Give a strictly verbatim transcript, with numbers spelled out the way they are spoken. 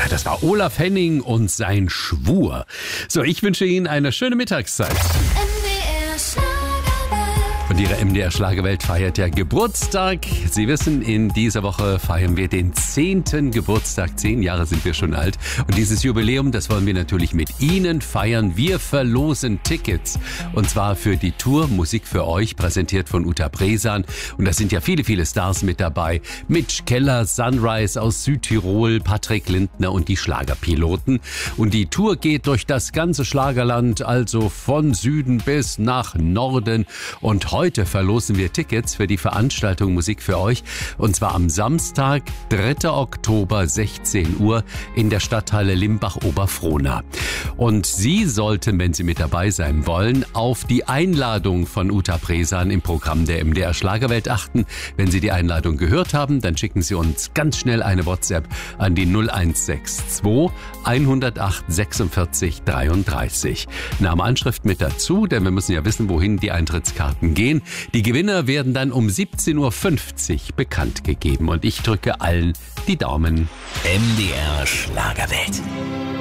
das war Olaf Henning und sein Schwur. So, ich wünsche Ihnen eine schöne Mittagszeit. Und Ihre M D R Schlagerwelt feiert ja Geburtstag. Sie wissen, in dieser Woche feiern wir den zehnten Geburtstag. Zehn Jahre sind wir schon alt. Und dieses Jubiläum, das wollen wir natürlich mit Ihnen feiern. Wir verlosen Tickets. Und zwar für die Tour Musik für euch, präsentiert von Uta Bresan. Und da sind ja viele, viele Stars mit dabei. Mitch Keller, Sunrise aus Südtirol, Patrick Lindner und die Schlagerpiloten. Und die Tour geht durch das ganze Schlagerland, also von Süden bis nach Norden. Und heute Heute verlosen wir Tickets für die Veranstaltung Musik für euch, und zwar am Samstag, dritter Oktober, sechzehn Uhr in der Stadthalle Limbach-Oberfrohna. Und Sie sollten, wenn Sie mit dabei sein wollen, auf die Einladung von Uta Bresan im Programm der M D R Schlagerwelt achten. Wenn Sie die Einladung gehört haben, dann schicken Sie uns ganz schnell eine WhatsApp an die null eins sechs zwei, hundertacht, sechsundvierzig, dreiunddreißig. Name, Anschrift mit dazu, denn wir müssen ja wissen, wohin die Eintrittskarten gehen. Die Gewinner werden dann um siebzehn Uhr fünfzig bekannt gegeben und ich drücke allen die Daumen. M D R Schlagerwelt.